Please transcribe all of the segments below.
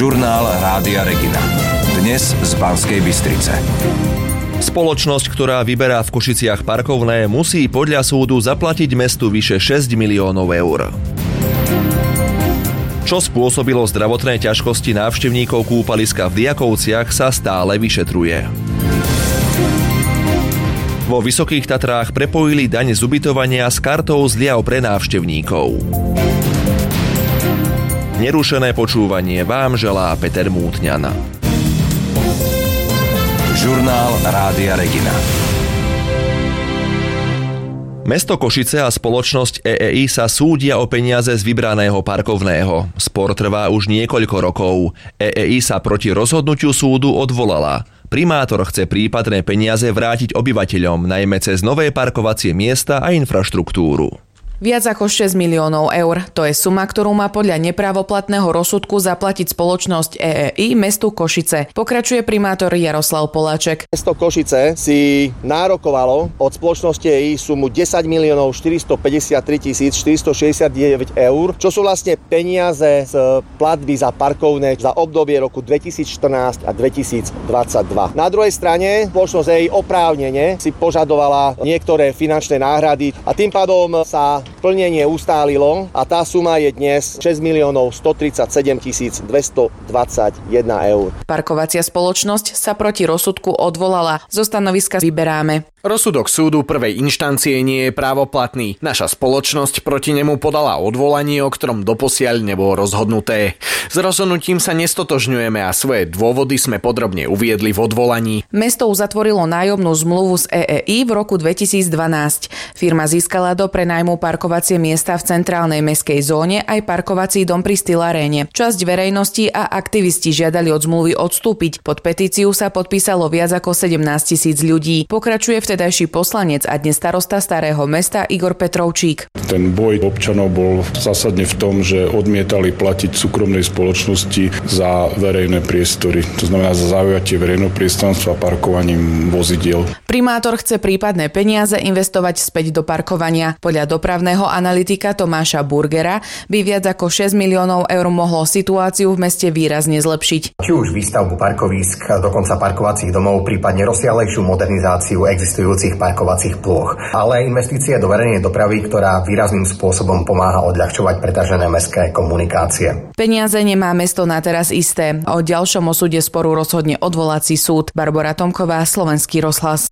Žurnál Rádia Regina. Dnes z Banskej Bystrice. Spoločnosť, ktorá vyberá v Košiciach parkovné, musí podľa súdu zaplatiť mestu vyše 6 miliónov eur. Čo spôsobilo zdravotné ťažkosti návštevníkov kúpaliska v Diakovciach, sa stále vyšetruje. Vo Vysokých Tatrách prepojili daň z ubytovania s kartou zliav pre návštevníkov. Nerušené počúvanie vám želá Peter Mútňan. Žurnál Rádia Regina. Mesto Košice a spoločnosť EEI sa súdia o peniaze z vybraného parkovného. Spor trvá už niekoľko rokov. EEI sa proti rozhodnutiu súdu odvolala. Primátor chce prípadné peniaze vrátiť obyvateľom, najmä cez nové parkovacie miesta a infraštruktúru. Viac ako 6 miliónov eur. To je suma, ktorú má podľa neprávoplatného rozsudku zaplatiť spoločnosť EEI mestu Košice. Pokračuje primátor Jaroslav Poláček. Mesto Košice si nárokovalo od spoločnosti EEI sumu 10 miliónov 453 469 eur, čo sú vlastne peniaze z platby za parkovné za obdobie roku 2014 a 2022. Na druhej strane spoločnosť EEI oprávnene si požadovala niektoré finančné náhrady a tým pádom sa plnenie ustálilo a tá suma je dnes 6 miliónov 137 221 eur. Parkovacia spoločnosť sa proti rozsudku odvolala. Zo stanoviska vyberáme. Rozsudok súdu prvej inštancie nie je právoplatný. Naša spoločnosť proti nemu podala odvolanie, o ktorom doposiaľ nebolo rozhodnuté. S rozhodnutím sa nestotožňujeme a svoje dôvody sme podrobne uviedli v odvolaní. Mesto uzatvorilo nájomnú zmluvu s EEI v roku 2012. Firma získala do prenajmu parkovacie miesta v centrálnej mestskej zóne aj parkovací dom pri Stylaréne. Časť verejnosti a aktivisti žiadali od zmluvy odstúpiť. Pod petíciu sa podpísalo viac ako 17 000 ľudí. Pokračuje vtedajší poslanec a dnes starosta Starého mesta Igor Petrovčík. Ten boj občanov bol zásadne v tom, že odmietali platiť súkromnej spoločnosti za verejné priestory. To znamená za zaujatie verejného priestranstva parkovaním vozidiel. Primátor chce prípadné peniaze investovať späť do parkovania. Podľa dopravného analytika Tomáša Burgera by viac ako 6 miliónov eur mohlo situáciu v meste výrazne zlepšiť. Či už výstavbu parkovísk, dokonca parkovacích domov, prípadne rozsiahlejšiu modernizáciu existujúcich parkovacích plôch, ale investície do verejnej dopravy, ktorá výrazným spôsobom pomáha odľahčovať preťažené mestské komunikácie. Peniaze nemá mesto na teraz isté. O ďalšom osude sporu rozhodne odvolací súd. Barbora Tomková, Slovenský rozhlas.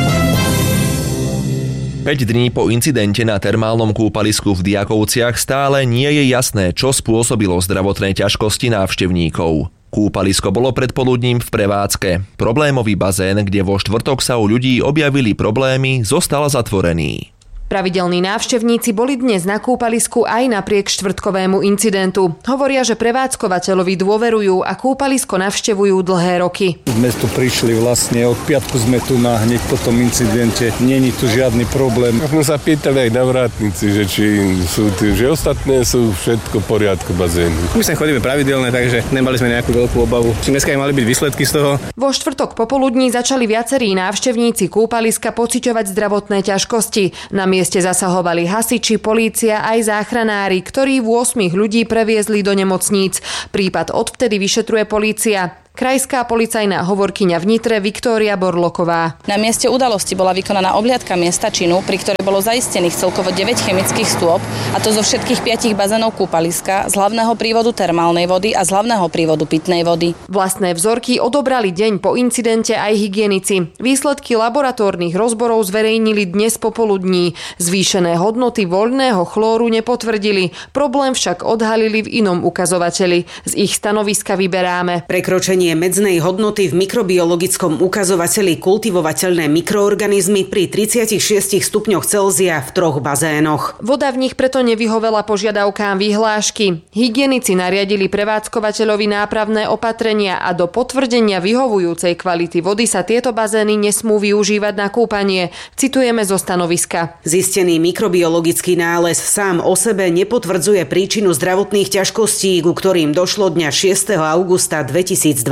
5 dní po incidente na termálnom kúpalisku v Diakovciach stále nie je jasné, čo spôsobilo zdravotné ťažkosti návštevníkov. Kúpalisko bolo predpoludním v prevádzke. Problémový bazén, kde vo štvrtok sa u ľudí objavili problémy, zostal zatvorený. Pravidelní návštevníci boli dnes na kúpalisku aj napriek štvrtkovému incidentu. Hovoria, že prevádzkovateľovi dôverujú a kúpalisko navštevujú dlhé roky. Sme tu prišli vlastne, od piatku sme tu na hneď po tom incidente. Není tu žiadny problém. Sme sa pýtali aj na vrátnici, že či sú tí, že ostatné sú všetko v poriadku bazénu. My sa chodíme pravidelne, takže nemali sme nejakú veľkú obavu. Či dneska aj mali byť výsledky z toho. Vo štvrtok popoludní začali viacerí návštevníci kúpaliska pociťovať zdravotné ťažkosti. Na mieste zasahovali hasiči, polícia aj záchranári, ktorí 8 ľudí previezli do nemocníc. Prípad odvtedy vyšetruje polícia. Krajská policajná hovorkyňa v Nitre Viktória Borloková. Na mieste udalosti bola vykonaná obhliadka miesta činu, pri ktorej bolo zaistených celkovo 9 chemických stôp, a to zo všetkých 5 bazénov kúpaliska, z hlavného prívodu termálnej vody a z hlavného prívodu pitnej vody. Vlastné vzorky odobrali deň po incidente aj hygienici. Výsledky laboratórnych rozborov zverejnili dnes popoludní. Zvýšené hodnoty voľného chlóru nepotvrdili. Problém však odhalili v inom ukazovateli. Z ich stanoviska vyberáme. Prekročenie medznej hodnoty v mikrobiologickom ukazovateli kultivovateľné mikroorganizmy pri 36 stupňoch Celzia v 3 bazénoch. Voda v nich preto nevyhovela požiadavkám vyhlášky. Hygienici nariadili prevádzkovateľovi nápravné opatrenia a do potvrdenia vyhovujúcej kvality vody sa tieto bazény nesmú využívať na kúpanie. Citujeme zo stanoviska. Zistený mikrobiologický nález sám o sebe nepotvrdzuje príčinu zdravotných ťažkostí, ku ktorým došlo dňa 6. augusta 2026.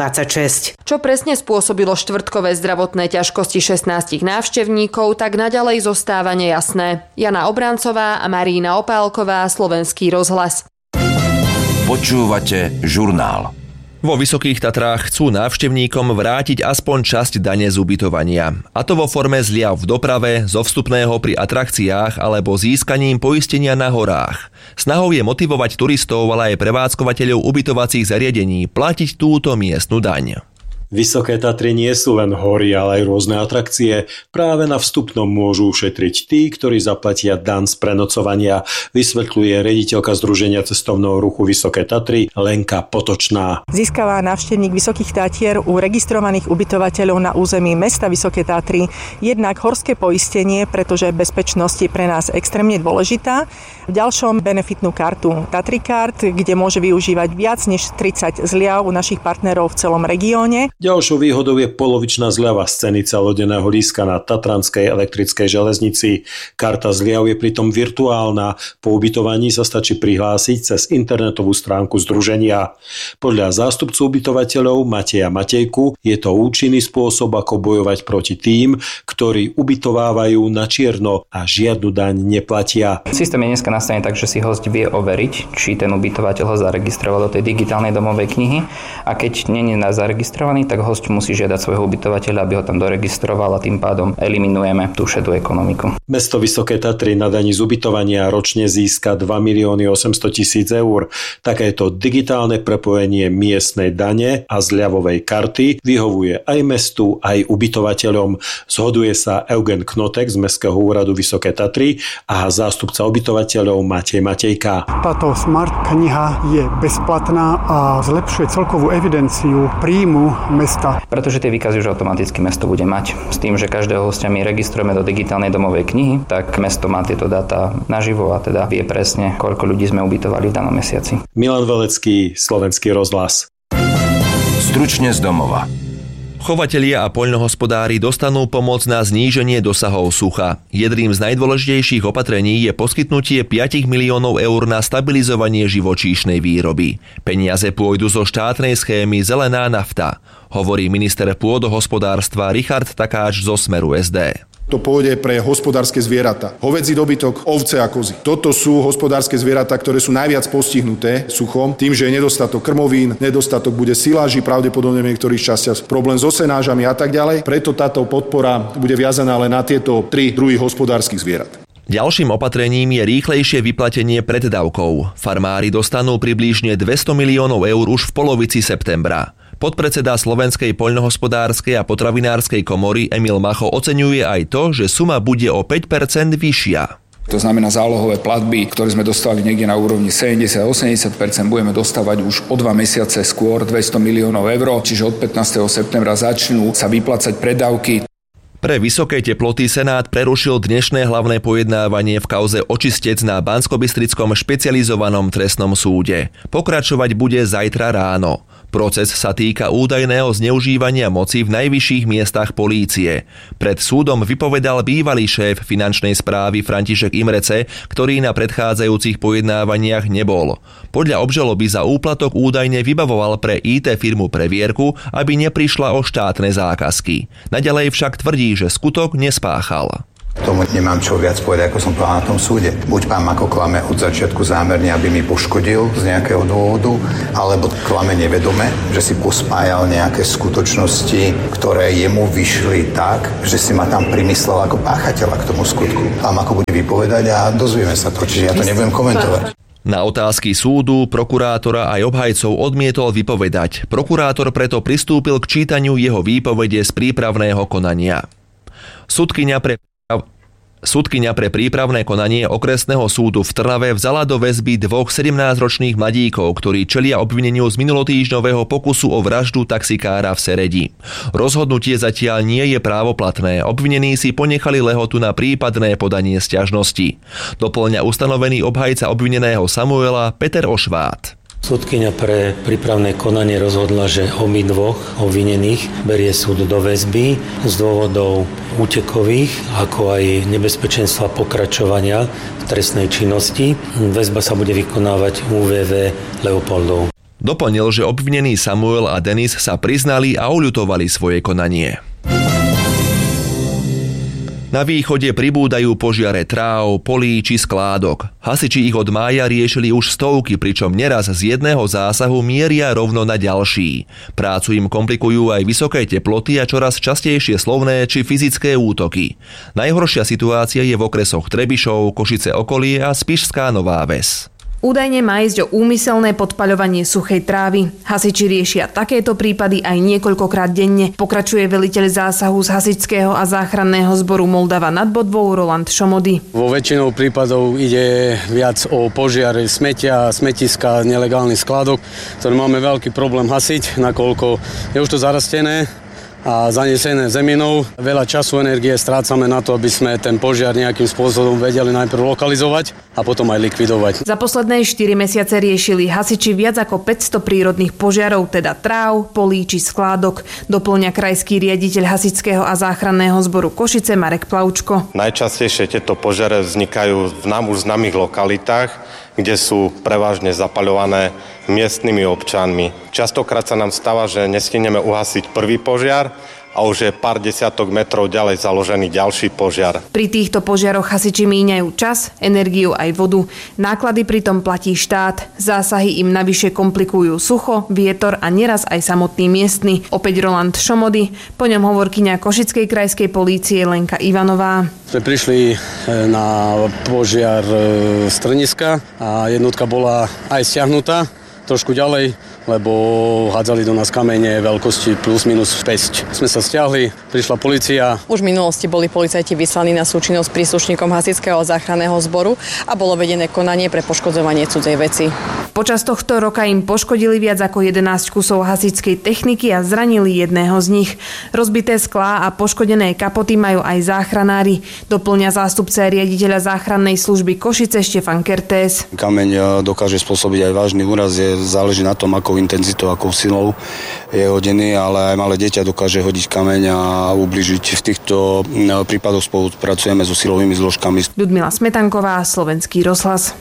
Čo presne spôsobilo štvrtkové zdravotné ťažkosti 16 návštevníkov, tak naďalej zostáva nejasné. Jana Obrancová a Marína Opálková, Slovenský rozhlas. Počúvate žurnál. Vo Vysokých Tatrách chcú návštevníkom vrátiť aspoň časť dane z ubytovania. A to vo forme zliav v doprave, zo vstupného pri atrakciách alebo získaním poistenia na horách. Snahou je motivovať turistov, ale aj prevádzkovateľov ubytovacích zariadení platiť túto miestnu daň. Vysoké Tatry nie sú len hory, ale aj rôzne atrakcie. Práve na vstupnom môžu ušetriť tí, ktorí zaplatia daň z prenocovania, vysvetľuje riaditeľka Združenia cestovného ruchu Vysoké Tatry Lenka Potočná. Získava návštevník Vysokých Tatier u registrovaných ubytovateľov na území mesta Vysoké Tatry jednak horské poistenie, pretože bezpečnosť je pre nás extrémne dôležitá. V ďalšom benefitnú kartu Tatricard, kde môže využívať viac než 30 zliav u našich partnerov v celom regióne. Ďalšou výhodou je polovičná zľava z ceny celodenného lístka na Tatranskej elektrickej železnici. Karta zľav je pritom virtuálna. Po ubytovaní sa stačí prihlásiť cez internetovú stránku združenia. Podľa zástupcu ubytovateľov Mateja Matejku je to účinný spôsob, ako bojovať proti tým, ktorí ubytovávajú na čierno a žiadnu daň neplatia. Systém je dneska nastavený tak, že si host vie overiť, či ten ubytovateľ ho zaregistroval do tej digitálnej domovej knihy, a keď nie je zaregistrovaný, tak host musí žiadať svojho ubytovateľa, aby ho tam doregistroval, a tým pádom eliminujeme tú šedú ekonomiku. Mesto Vysoké Tatry na daní z ubytovania ročne získa 2 800 000 eur. Takéto digitálne prepojenie miestnej dane a zľavovej karty vyhovuje aj mestu, aj ubytovateľom. Zhoduje sa Eugen Knotek z Mestského úradu Vysoké Tatry a zástupca ubytovateľov Matej Matejka. Táto smart kniha je bezplatná a zlepšuje celkovú evidenciu príjmu mesta. Pretože tie výkazy už automaticky mesto bude mať. S tým, že každého hostia my registrujeme do digitálnej domovej knihy, tak mesto má tieto dáta naživo a teda vie presne, koľko ľudí sme ubytovali v danom mesiaci. Milan Velecký, Slovenský rozhlas. Stručne z domova. Chovatelia a poľnohospodári dostanú pomoc na zníženie dosahov sucha. Jedným z najdôležitejších opatrení je poskytnutie 5 miliónov eur na stabilizovanie živočíšnej výroby. Peniaze pôjdu zo štátnej schémy Zelená nafta, hovorí minister pôdohospodárstva Richard Takáč zo Smeru SD. To pôjde pre hospodárske zvieratá. Hovädzí dobytok, ovce a kozy. Toto sú hospodárske zvieratá, ktoré sú najviac postihnuté suchom, tým, že je nedostatok krmovín, nedostatok bude siláží, pravdepodobne v niektorých častiach problém so senážami a tak ďalej. Preto táto podpora bude viazaná len na tieto 3 druhy hospodárskych zvierat. Ďalším opatrením je rýchlejšie vyplatenie preddavkov. Farmári dostanú približne 200 miliónov eur už v polovici septembra. Podpredseda Slovenskej poľnohospodárskej a potravinárskej komory Emil Macho oceňuje aj to, že suma bude o 5% vyššia. To znamená zálohové platby, ktoré sme dostali niekde na úrovni 70-80%, budeme dostávať už o 2 mesiace skôr 200 miliónov eur, čiže od 15. septembra začnú sa vyplácať preddavky. Pre vysoké teploty Senát prerušil dnešné hlavné pojednávanie v kauze Očistec na Banskobystrickom špecializovanom trestnom súde. Pokračovať bude zajtra ráno. Proces sa týka údajného zneužívania moci v najvyšších miestach polície. Pred súdom vypovedal bývalý šéf finančnej správy František Imrece, ktorý na predchádzajúcich pojednávaniach nebol. Podľa obžaloby za úplatok údajne vybavoval pre IT firmu previerku, aby neprišla o štátne zákazky. Naďalej však tvrdí, že skutok nespáchal. K tomu nemám čo viac povedať, ako som povedal na tom súde. Buď pán Mako klame od začiatku zámerne, aby mi poškodil z nejakého dôvodu, alebo klame nevedome, že si pospájal nejaké skutočnosti, ktoré jemu vyšli tak, že si ma tam primyslel ako páchateľa k tomu skutku. Pán Mako bude vypovedať a dozvieme sa to, čiže ja to nebudem komentovať. Na otázky súdu, prokurátora aj obhajcov odmietol vypovedať. Prokurátor preto pristúpil k čítaniu jeho výpovede z prípravného konania. Sudkyňa pre prípravné konanie okresného súdu v Trnave vzala do väzby 2 17-ročných mladíkov, ktorí čelia obvineniu z minulotýždňového pokusu o vraždu taxikára v Seredi. Rozhodnutie zatiaľ nie je právoplatné. Obvinení si ponechali lehotu na prípadné podanie sťažnosti. Doplňa ustanovený obhajca obvineného Samuela Peter Ošvát. Sudkyňa pre prípravné konanie rozhodla, že obidvoch obvinených berie súd do väzby z dôvodov útekových, ako aj nebezpečenstva pokračovania v trestnej činnosti. Väzba sa bude vykonávať UVV Leopoldov. Doplnil, že obvinení Samuel a Denis sa priznali a oľutovali svoje konanie. Na východe pribúdajú požiare tráv, polí či skládok. Hasiči ich od mája riešili už stovky, pričom neraz z jedného zásahu mieria rovno na ďalší. Prácu im komplikujú aj vysoké teploty a čoraz častejšie slovné či fyzické útoky. Najhoršia situácia je v okresoch Trebišov, Košice okolie a Spišská Nová Ves. Údajne má ísť o úmyselné podpaľovanie suchej trávy. Hasiči riešia takéto prípady aj niekoľkokrát denne. Pokračuje veliteľ zásahu z hasičského a záchranného zboru Moldava nad Bodvou Roland Šomody. Vo väčšinou prípadov ide viac o požiare smetia, smetiska, nelegálnych skladok, ktoré máme veľký problém hasiť, nakoľko je už to zarastené a zanesené zeminou. Veľa času, energie strácame na to, aby sme ten požiar nejakým spôsobom vedeli najprv lokalizovať a potom aj likvidovať. Za posledné 4 mesiace riešili hasiči viac ako 500 prírodných požiarov, teda tráv, polí či skládok, doplňa krajský riaditeľ hasičského a záchranného zboru Košice Marek Plavčko. Najčastejšie tieto požiare vznikajú v nám už známych lokalitách, kde sú prevažne zapaľované miestnymi občanmi. Častokrát sa nám stáva, že nestihneme uhasiť prvý požiar a už je pár desiatok metrov ďalej založený ďalší požiar. Pri týchto požiaroch hasiči míňajú čas, energiu aj vodu. Náklady pritom platí štát. Zásahy im navyše komplikujú sucho, vietor a neraz aj samotný miestny. Opäť Roland Šomody, po ňom hovorkyňa Košickej krajskej polície Lenka Ivanová. Sme prišli na požiar strniska a jednotka bola aj stiahnutá trošku ďalej, lebo hádzali do nás kamene veľkosti plus minus päsť. Sme sa stiahli, prišla polícia. Už v minulosti boli policajti vyslaní na súčinnosť s príslušníkom hasičského a záchranného zboru a bolo vedené konanie pre poškodzovanie cudzej veci. Počas tohto roka im poškodili viac ako 11 kusov hasičskej techniky a zranili jedného z nich. Rozbité sklá a poškodené kapoty majú aj záchranári, doplňa zástupca riaditeľa záchrannej služby Košice Štefan Kertész. Kameň dokáže spôsobiť aj vážny úraz, záleží na tom, akou intenzitou, akou silou je hodený, ale aj malé dieťa dokáže hodiť kameň a ubližiť. V týchto prípadoch spolupracujeme so silovými zložkami. Ľudmila Smetanková, Slovenský rozhlas.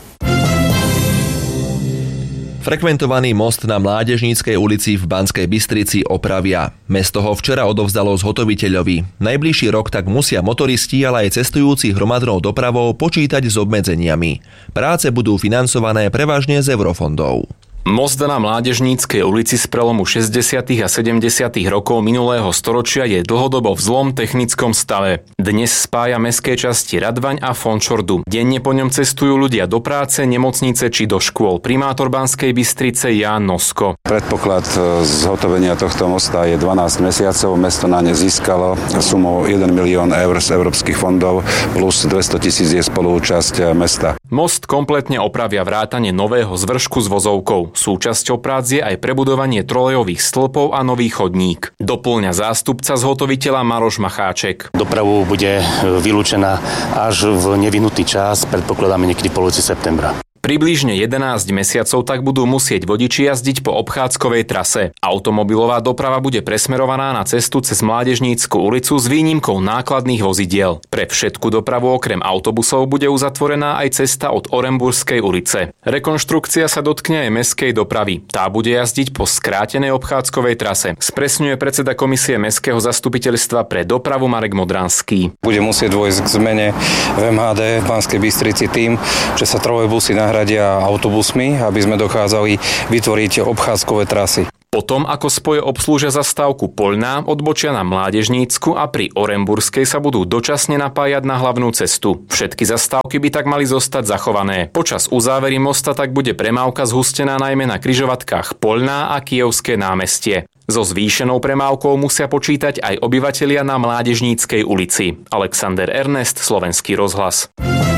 Frekventovaný most na Mládežníckej ulici v Banskej Bystrici opravia. Mesto ho včera odovzdalo zhotoviteľovi. Najbližší rok tak musia motoristi, ale aj cestujúci hromadnou dopravou počítať s obmedzeniami. Práce budú financované prevažne z eurofondov. Most na Mládežníckej ulici z prelomu 60. a 70. rokov minulého storočia je dlhodobo v zlom technickom stave. Dnes spája mestské časti Radvaň a Fončordu. Denne po ňom cestujú ľudia do práce, nemocnice či do škôl. Primátor Banskej Bystrice Ján Nosko. Predpoklad zhotovenia tohto mosta je 12 mesiacov. Mesto na ne získalo sumou 1 milión eur z európskych fondov plus 200 000 je spoluúčasť mesta. Most kompletne opravia vrátane nového zvršku s vozovkou. Súčasťou prác je aj prebudovanie trolejových stĺpov a nový chodník. Doplňa zástupca zhotoviteľa Maroš Macháček. Dopravu bude vylúčená až v nevyhnutý čas, predpokladáme niekedy v polovici septembra. Približne 11 mesiacov tak budú musieť vodiči jazdiť po obchádzkovej trase. Automobilová doprava bude presmerovaná na cestu cez Mládežnícku ulicu s výnimkou nákladných vozidiel. Pre všetku dopravu okrem autobusov bude uzatvorená aj cesta od Oremburskej ulice. Rekonštrukcia sa dotkne aj mestskej dopravy. Tá bude jazdiť po skrátenej obchádzkovej trase. Spresňuje predseda komisie mestského zastupiteľstva pre dopravu Marek Modranský. Bude musieť dôjsť k zmene v MHD v Banskej Bystrici tým, že sa trolejbusy nahradia autobusmi, aby sme dokázali vytvoriť obchádzkové trasy. Potom, ako spoje obslúžia zastávku Poľná, odbočia na Mládežnícku a pri Oremburskej sa budú dočasne napájať na hlavnú cestu. Všetky zastávky by tak mali zostať zachované. Počas uzávery mosta tak bude premávka zhustená najmä na križovatkách Poľná a Kyjevské námestie. So zvýšenou premávkou musia počítať aj obyvatelia na Mládežníckej ulici. Alexander Ernest, Slovenský rozhlas.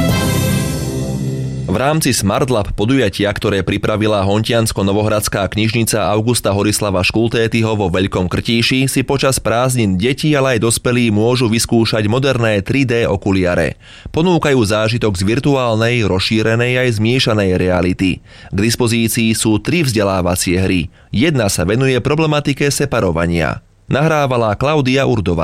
V rámci SmartLab podujatia, ktoré pripravila Hontiansko-Novohradská knižnica Augusta Horislava Škultétyho vo Veľkom Krtíši, si počas prázdnin deti, ale aj dospelí môžu vyskúšať moderné 3D okuliare. Ponúkajú zážitok z virtuálnej, rozšírenej aj zmiešanej reality. K dispozícii sú 3 vzdelávacie hry. Jedna sa venuje problematike separovania. Nahrávala Klaudia Urdová.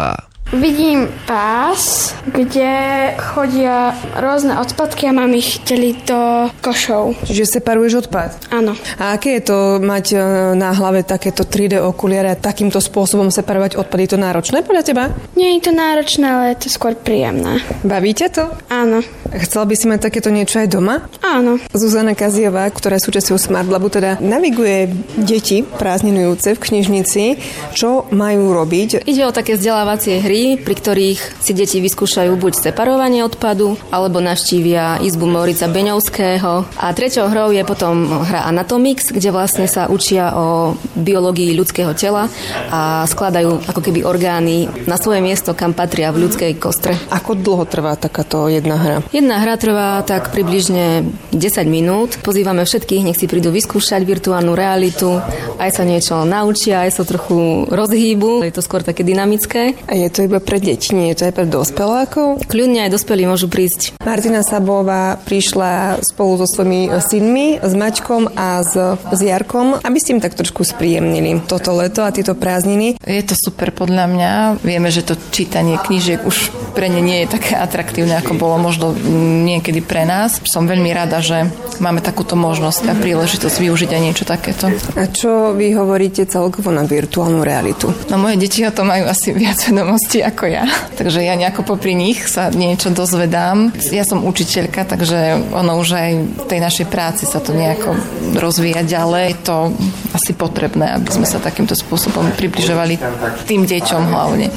Vidím pás, kde chodia rôzne odpadky a mám ich deliť do košov. Čiže separuješ odpad? Áno. A aké je to mať na hlave takéto 3D okuliare a takýmto spôsobom separovať odpad? Je to náročné podľa teba? Nie je to náročné, ale je to skôr príjemné. Baví ťa to? Áno. Chcela by si mať takéto niečo aj doma? Áno. Zuzana Kaziová, ktorá je súčasťou Smart Labu, teda naviguje deti prázdninujúce v knižnici, čo majú robiť. Ide o také vzdelávacie hry, pri ktorých si deti vyskúšajú buď separovanie odpadu, alebo navštívia izbu Morica Beňovského. A treťou hrou je potom hra Anatomix, kde vlastne sa učia o biológii ľudského tela a skladajú ako keby orgány na svoje miesto, kam patria v ľudskej kostre. Ako dlho trvá takáto jedna hra? Jedna hra trvá tak približne 10 minút. Pozývame všetkých, nech si prídu vyskúšať virtuálnu realitu, aj sa niečo naučia, aj sa trochu rozhýbu. Je to skôr také dynamické. A je to iba pre deti, nie je to aj pre dospelákov? Kľudne aj dospelí môžu prísť. Martina Sabová prišla spolu so svojimi synmi, s Maťkom a s Jarkom, aby ste im tak trošku spríjemnili toto leto a tieto prázdniny. Je to super podľa mňa. Vieme, že to čítanie knížiek už pre ne nie je také atraktívne, ako bolo možno niekedy pre nás. Som veľmi rada, že máme takúto možnosť a príležitosť využiť aj niečo takéto. A čo vy hovoríte celkovo na virtuálnu realitu? No moje deti o tom majú asi viac vedomostí ako ja. Takže ja nejako popri nich sa niečo dozvedám. Ja som učiteľka, takže ono už aj v tej našej práci sa to nejako rozvíja ďalej. Je to asi potrebné, aby sme sa takýmto spôsobom približovali tým deťom hlavne.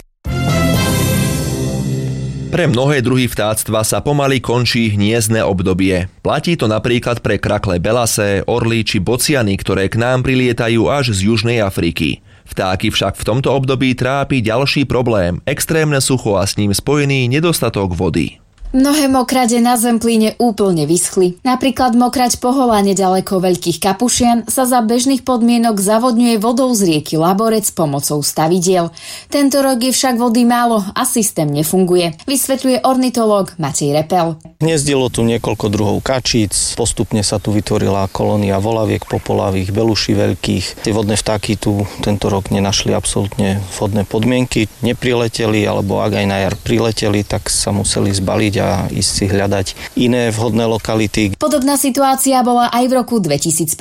Pre mnohé druhy vtáctva sa pomaly končí hniezdne obdobie. Platí to napríklad pre krakle belasé, orly či bociany, ktoré k nám prilietajú až z Južnej Afriky. Vtáky však v tomto období trápi ďalší problém – extrémne sucho a s ním spojený nedostatok vody. Mnohé mokrade na Zemplíne úplne vyschli. Napríklad mokraď Pohola nedaleko Veľkých Kapušian sa za bežných podmienok zavodňuje vodou z rieky Laborec pomocou stavidiel. Tento rok je však vody málo a systém nefunguje, vysvetľuje ornitológ Matej Repel. Hniezdilo tu niekoľko druhov kačíc, postupne sa tu vytvorila kolónia volaviek popolavých, beluší veľkých. Tie vodné vtáky tu tento rok nenašli absolútne vhodné podmienky, neprileteli, alebo ak aj na jar prileteli, tak sa museli zbaliť a ísť si hľadať iné vhodné lokality. Podobná situácia bola aj v roku 2015.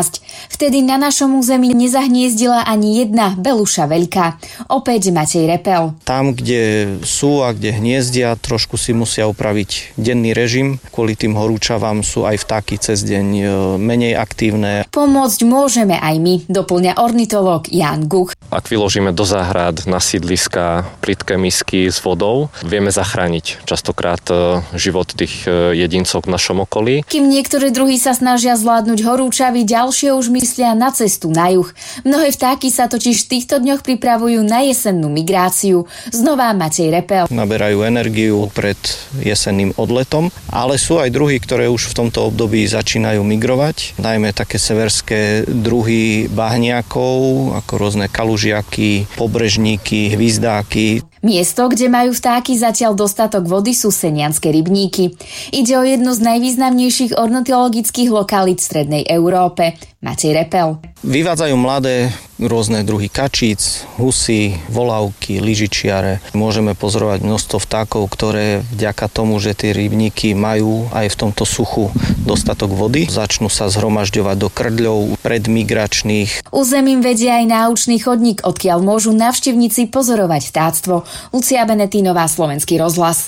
Vtedy na našom území nezahniezdila ani jedna beluša veľká. Opäť Matej Repel. Tam, kde sú a kde hniezdia, trošku si musia upraviť denný režim. Kvôli tým horúčavám sú aj vtáky cez deň menej aktívne. Pomôcť môžeme aj my, doplňa ornitológ Ján Guch. Ak vyložíme do záhrad, na sídliska plitké misky s vodou, vieme zachrániť častokrát život tých jedincov v našom okolí. Kým niektoré druhy sa snažia zvládnuť horúčavy, ďalšie už myslia na cestu na juh. Mnohé vtáky sa totiž v týchto dňoch pripravujú na jesennú migráciu. Znova Matej Repel. Naberajú energiu pred jesenným odletom, ale sú aj druhy, ktoré už v tomto období začínajú migrovať. Najmä také severské druhy bahniakov, ako rôzne kalužiaky, pobrežníky, hvizdáky. Miesto, kde majú vtáky zatiaľ dostatok vody, sú Senianske rybníky. Ide o jednu z najvýznamnejších ornitologických lokalít v strednej Európe. Matej Repel. Vyvádzajú mladé rôzne druhy kačíc, husy, volavky, lyžičiare. Môžeme pozorovať množstvo vtákov, ktoré vďaka tomu, že tie rybníky majú aj v tomto suchu dostatok vody, začnú sa zhromažďovať do krdľov predmigračných. Územím vedia aj náučný chodník, odkiaľ môžu návštevníci pozorovať vtáctvo. Lucia Benetínová, Slovenský rozhlas.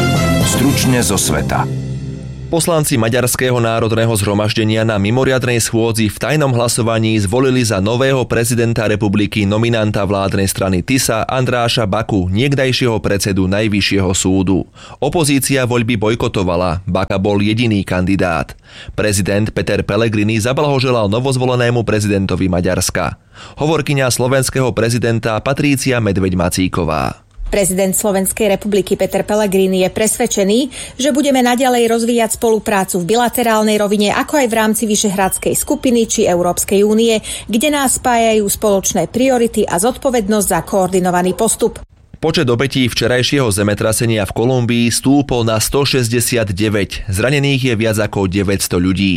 Stručne zo sveta. Poslanci Maďarského národného zhromaždenia na mimoriadnej schôdzi v tajnom hlasovaní zvolili za nového prezidenta republiky nominanta vládnej strany TISA Andráša Baku, niekdajšieho predsedu Najvyššieho súdu. Opozícia voľby bojkotovala, Baka bol jediný kandidát. Prezident Peter Pellegrini zablahoželal novozvolenému prezidentovi Maďarska. Hovorkyňa slovenského prezidenta Patrícia Medveď-Macíková. Prezident Slovenskej republiky Peter Pellegrini je presvedčený, že budeme naďalej rozvíjať spoluprácu v bilaterálnej rovine, ako aj v rámci Vyšehradskej skupiny či Európskej únie, kde nás spájajú spoločné priority a zodpovednosť za koordinovaný postup. Počet obetí včerajšieho zemetrasenia v Kolumbii stúpol na 169. Zranených je viac ako 900 ľudí.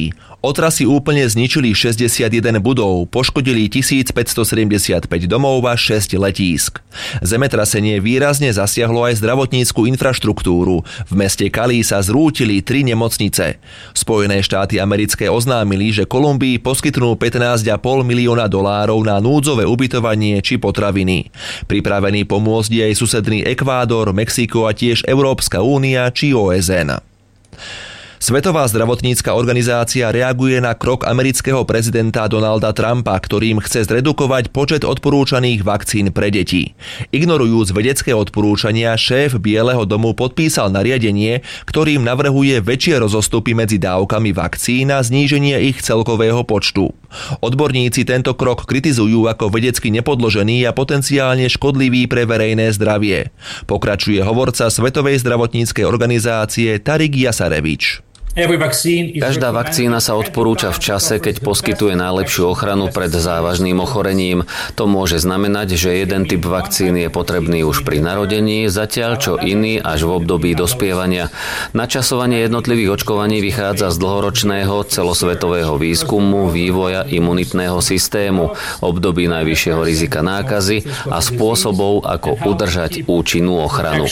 Otrasy úplne zničili 61 budov, poškodili 1575 domov a 6 letísk. Zemetrasenie výrazne zasiahlo aj zdravotnícku infraštruktúru. V meste Cali sa zrútili 3 nemocnice. Spojené štáty americké oznámili, že Kolumbii poskytnú $15,5 milióna na núdzové ubytovanie či potraviny. Pripravený pomôcť je aj susedný Ekvádor, Mexiko a tiež Európska únia či OSN. Svetová zdravotnícka organizácia reaguje na krok amerického prezidenta Donalda Trumpa, ktorým chce zredukovať počet odporúčaných vakcín pre deti. Ignorujúc vedecké odporúčania, šéf Bieleho domu podpísal nariadenie, ktorým navrhuje väčšie rozostupy medzi dávkami vakcín a zníženie ich celkového počtu. Odborníci tento krok kritizujú ako vedecky nepodložený a potenciálne škodlivý pre verejné zdravie. Pokračuje hovorca Svetovej zdravotníckej organizácie Tarik Jasarevič. Každá vakcína sa odporúča v čase, keď poskytuje najlepšiu ochranu pred závažným ochorením. To môže znamenať, že jeden typ vakcíny je potrebný už pri narodení, zatiaľ čo iný až v období dospievania. Načasovanie jednotlivých očkovaní vychádza z dlhoročného celosvetového výskumu vývoja imunitného systému, období najvyššieho rizika nákazy a spôsobov, ako udržať účinnú ochranu.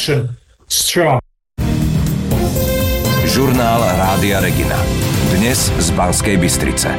Žurnál Rádia Regina. Dnes z Banskej Bystrice.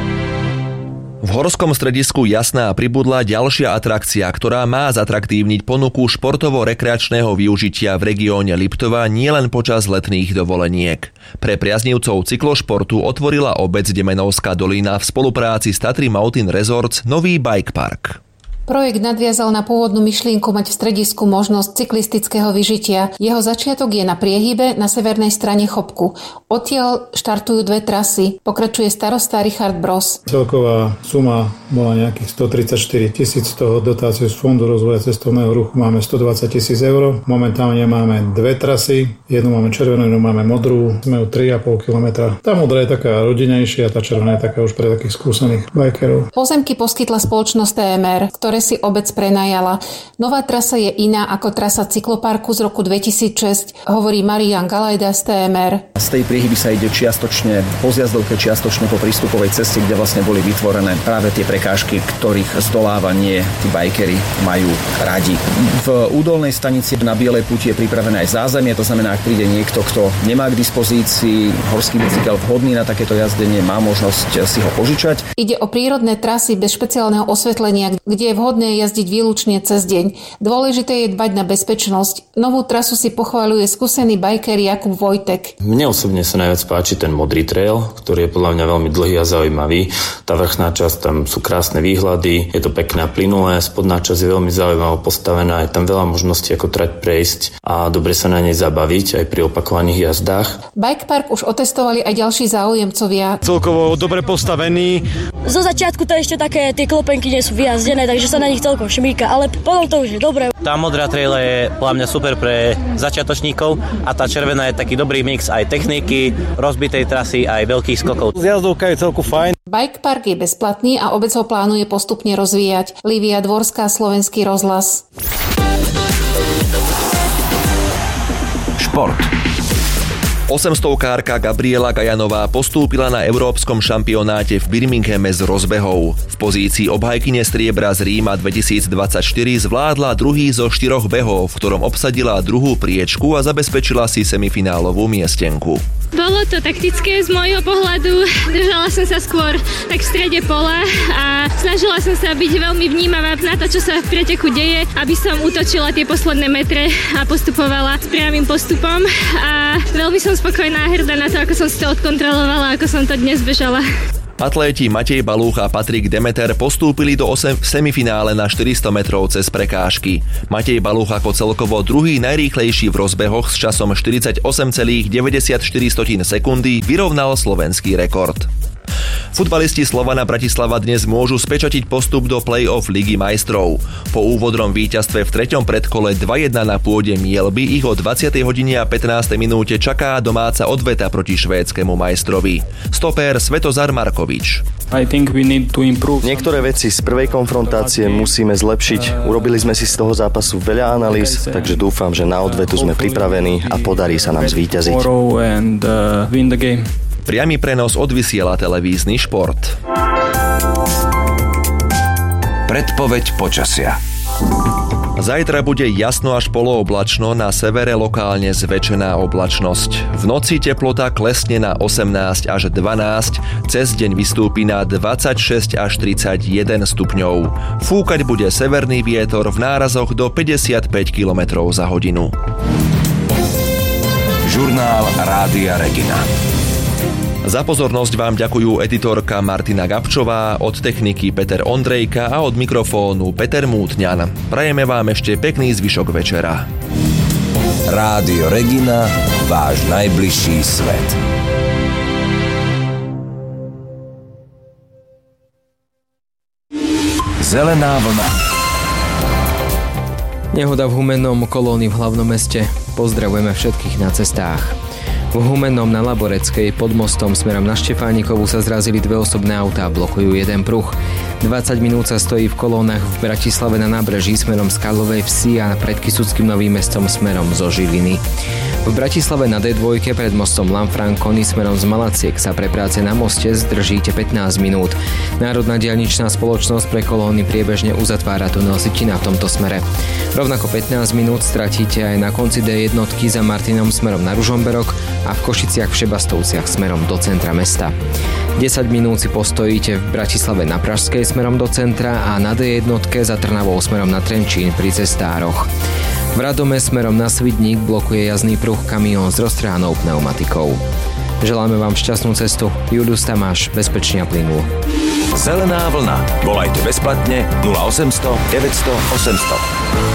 V horskom stredisku Jasná pribudla ďalšia atrakcia, ktorá má zatraktívniť ponuku športovo-rekreačného využitia v regióne Liptova nielen počas letných dovoleniek. Pre priaznivcov cyklošportu otvorila obec Demenovská dolina v spolupráci s Tatry Mountain Resorts nový bike park. Projekt nadviazal na pôvodnú myšlienku mať v stredisku možnosť cyklistického vyžitia. Jeho začiatok je na priehybe na severnej strane Chopku. Odtiaľ štartujú 2 trasy. Pokračuje starosta Richard Bros. Celková suma bola nejakých 134 000, z toho dotáciu z Fondu rozvoja cestovného ruchu máme 120 000 eur. Momentálne máme 2 trasy. Jednu máme červenú, jednu máme modrú. Sme o 3,5 km. Tá modrá je taká rodinejšia, tá červená je taká už pre takých skúsených bikerov. Pozemky poskytla spoločnosť TMR, ktoré si obec prenajala. Nová trasa je iná ako trasa cykloparku z roku 2006, hovorí Marian Galajda z TMR. Z tej priehyby sa ide čiastočne po zjazdovke, čiastočne po prístupovej ceste, kde vlastne boli vytvorené práve tie prekážky, ktorých zdolávanie tí bajkeri majú radi. V údolnej stanici na Bielej puti je pripravené aj zázemie, to znamená, ak príde niekto, kto nemá k dispozícii horský bicykel vhodný na takéto jazdenie, má možnosť si ho požičať. Ide o prírodné trasy bez špeciálneho osvetlenia, kde je vhodné jazdiť výlučne cez deň. Dôležité je dbať na bezpečnosť. Novú trasu si pochvaľuje skúsený biker Jakub Vojtek. Mne osobne sa najviac páči ten modrý trail, ktorý je podľa mňa veľmi dlhý a zaujímavý. Tá vrchná časť, tam sú krásne výhľady, je to pekné a plynulé, spodná časť je veľmi zaujímavo postavená, je tam veľa možností ako trať prejsť a dobre sa na nej zabaviť aj pri opakovaných jazdách. Bike park už otestovali aj ďalší záujemcovia. Celkovo dobre postavený. Zo začiatku to ešte také tie klopenky nie sú vyjazdené, takže sa na nich celkom šmíka, ale potom to už je dobré. Tá modrá trail je podľa mňa super pre začiatočníkov a tá červená je taký dobrý mix aj techniky, rozbitej trasy aj veľkých skokov. Zjazdovka je celku fajn. Bike park je bezplatný a obec ho plánuje postupne rozvíjať. Lívia Dvorská, Slovenský rozhlas. Šport. 800-kárka Gabriela Gajanová postúpila na európskom šampionáte v Birminghame z rozbehov. V pozícii obhajkyne striebra z Ríma 2024 zvládla druhý zo 4 behov, v ktorom obsadila druhú priečku a zabezpečila si semifinálovú miestenku. Bolo to taktické z môjho pohľadu. Držala som sa skôr tak v strede pola a snažila som sa byť veľmi vnímavá na to, čo sa v preteku deje, aby som útočila tie posledné metre a postupovala s priamym postupom. A veľmi som spokojná a hrdá na to, ako som si to odkontrolovala, ako som to dnes bežala. Atléti Matej Balúch a Patrik Demeter postúpili do semifinále na 400 metrov cez prekážky. Matej Balúch ako celkovo druhý najrýchlejší v rozbehoch s časom 48,94 sekundy vyrovnal slovenský rekord. Futbalisti Slovana Bratislava dnes môžu spečatiť postup do play-off Ligy majstrov. Po úvodnom víťazstve v 3. predkole 2-1 na pôde Mielby ich o 20:15 čaká domáca odveta proti švédskému majstrovi. Stopér Svetozar Markovič. Niektoré veci z prvej konfrontácie musíme zlepšiť. Urobili sme si z toho zápasu veľa analýz, takže dúfam, že na odvetu sme pripravení a podarí sa nám zvíťaziť. Priamy prenos odvysiela televízny Šport. Predpoveď počasia. Zajtra bude jasno až polooblačno, na severe lokálne zväčšená oblačnosť. V noci teplota klesne na 18 až 12, cez deň vystúpi na 26 až 31 stupňov. Fúkať bude severný vietor v nárazoch do 55 km za hodinu. Žurnál Rádia Regina. Za pozornosť vám ďakujú editorka Martina Gabčová, od techniky Peter Ondrejka a od mikrofónu Peter Mútňan. Prajeme vám ešte pekný zvyšok večera. Rádio Regina, váš najbližší svet. Zelená vlna. Nehoda v Humennom, kolóny v hlavnom meste. Pozdravujeme všetkých na cestách. V Humennom na Laboreckej pod mostom smerom na Štefánikovu sa zrazili dve osobné autá a blokujú jeden pruh. 20 minút sa stojí v kolónach v Bratislave na nábreží smerom z Karlovej Vsi a pred Kysuckým Novým Mestom smerom zo Žiliny. V Bratislave na D2 pred mostom Lanfranconi smerom z Malaciek sa pre práce na moste zdržíte 15 minút. Národná diaľničná spoločnosť pre kolóny priebežne uzatvára tunel Sitina v tomto smere. Rovnako 15 minút stratíte aj na konci D1 za Martinom smerom na Ružomberok a v Košiciach v Šebastovciach smerom do centra mesta. 10 minút si postojíte v Bratislave na Pražskej smerom do centra a na D1 za Trnavou smerom na Trenčín pri cestároch. V Radome smerom na Svidník blokuje jazdný pruh kamión s roztrhanou pneumatikou. Želáme vám šťastnú cestu. Julius Tamáš, bezpečne a plynulo. Zelená vlna. Volajte bezplatne 0800 900 800.